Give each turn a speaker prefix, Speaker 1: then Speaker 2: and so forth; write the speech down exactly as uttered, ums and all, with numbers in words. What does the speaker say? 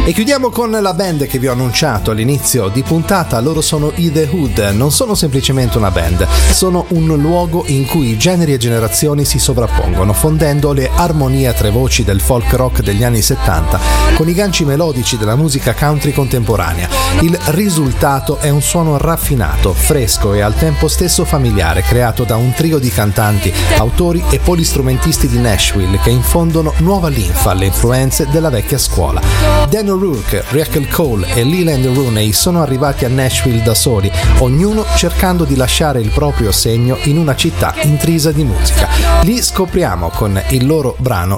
Speaker 1: E chiudiamo con la band che vi ho annunciato all'inizio di puntata. Loro sono i The Hood. Non sono semplicemente una band, sono un luogo in cui generi e generazioni si sovrappongono, fondendo le armonie a tre voci del folk rock degli anni settanta con i ganci melodici della musica country contemporanea. Il risultato è un suono raffinato, fresco e al tempo stesso familiare, creato da un trio di cantanti, autori e polistrumentisti di Nashville che infondono nuova linfa alle influenze della vecchia scuola. Dan O'Rourke, Raquel Cole e Leland Rooney sono arrivati a Nashville da soli, ognuno cercando di lasciare il proprio segno in una città intrisa di musica. Li scopriamo con il loro brano